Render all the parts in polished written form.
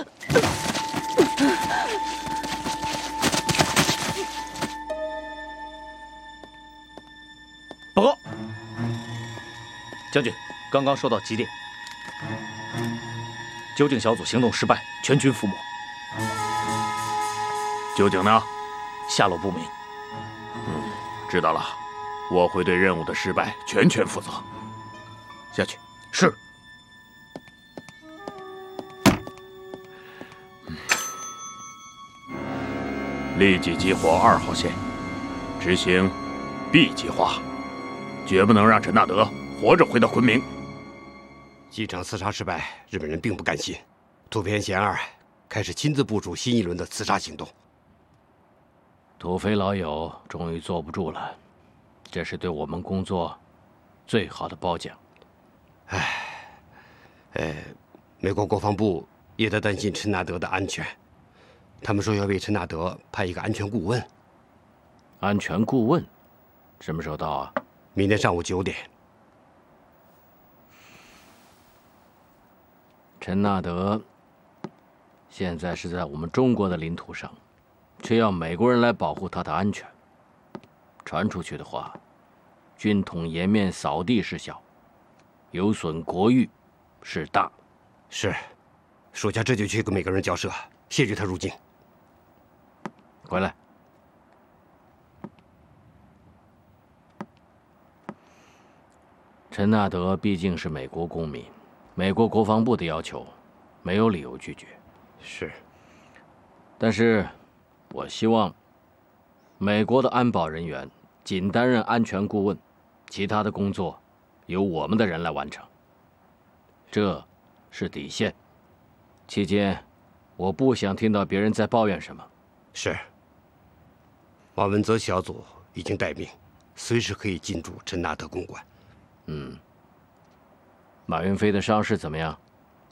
报告，将军，刚刚收到急电，究竟小组行动失败，全军覆没。 究竟呢？ 下落不明。 知道了，我会对任务的失败全权负责。下去。 是。 立即激活2号线，执行 B 计划，绝不能让陈纳德活着回到昆明。 机场刺杀失败，日本人并不甘心，土肥贤二开始亲自部署新一轮的刺杀行动。 土肥老友终于坐不住了，这是对我们工作最好的褒奖。 美国国防部也在担心陈纳德的安全，他们说要为陈纳德派一个安全顾问。 安全顾问什么时候到啊？ 明天上午9点。 陈纳德现在是在我们中国的领土上，却要美国人来保护他的安全。传出去的话，军统颜面扫地是小，有损国誉是大。 是，属下这就去跟美国人交涉，谢绝他入境。 回来。陈纳德毕竟是美国公民，美国国防部的要求，没有理由拒绝。 是。 但是，我希望美国的安保人员仅担任安全顾问，其他的工作由我们的人来完成。这是底线。期间，我不想听到别人在抱怨什么。 是。马文泽小组已经待命，随时可以进驻陈纳德公馆。 马云飞的伤势怎么样？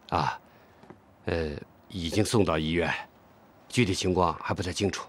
已经送到医院，具体情况还不太清楚。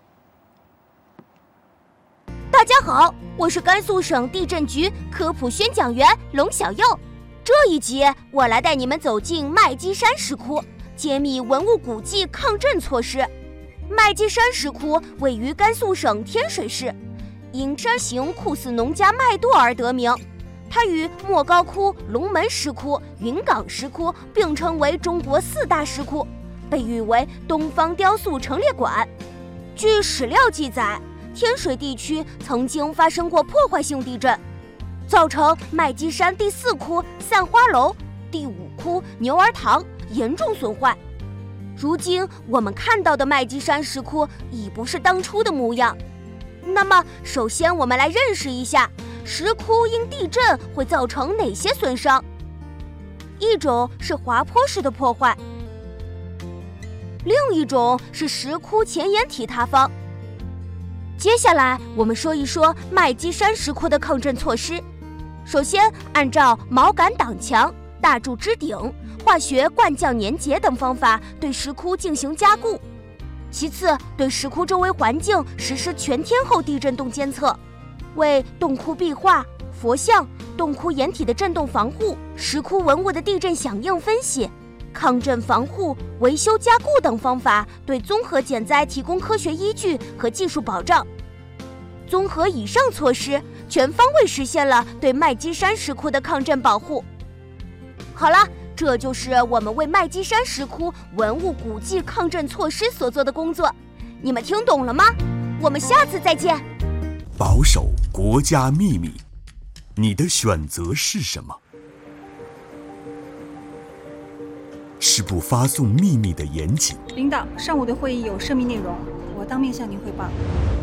大家好，我是甘肃省地震局科普宣讲员龙小佑。这一集我来带你们走进麦积山石窟，揭秘文物古迹抗震措施。麦积山石窟位于甘肃省天水市，因山形酷似农家麦垛而得名。它与莫高窟、龙门石窟、云冈石窟并称为中国4大石窟，被誉为东方雕塑陈列馆。据史料记载，天水地区曾经发生过破坏性地震，造成麦积山第4窟散花楼、第5窟牛儿堂严重损坏。如今我们看到的麦积山石窟已不是当初的模样。那么，首先我们来认识一下石窟因地震会造成哪些损伤。一种是滑坡式的破坏，另一种是石窟前沿体塌方。接下来我们说一说麦积山石窟的抗震措施。首先，按照锚杆挡墙、大柱支顶、化学灌降粘结等方法对石窟进行加固。其次，对石窟周围环境实施全天候地震动监测，为洞窟壁画、佛像、洞窟掩体的震动防护、石窟文物的地震响应分析、抗震防护、维修加固等方法对综合减灾提供科学依据和技术保障。综合以上措施，全方位实现了对麦积山石窟的抗震保护。好了，这就是我们为麦积山石窟文物古迹抗震措施所做的工作，你们听懂了吗？我们下次再见。 保守国家秘密，你的选择是什么？是不发送秘密的严谨。 领导，上午的会议有涉密内容，我当面向您汇报。